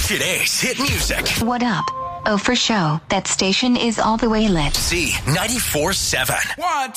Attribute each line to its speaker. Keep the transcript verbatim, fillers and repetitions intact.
Speaker 1: Today's hit music.
Speaker 2: What up? Oh, for show. That station is all the way lit.
Speaker 1: Z ninety-four seven.
Speaker 3: One,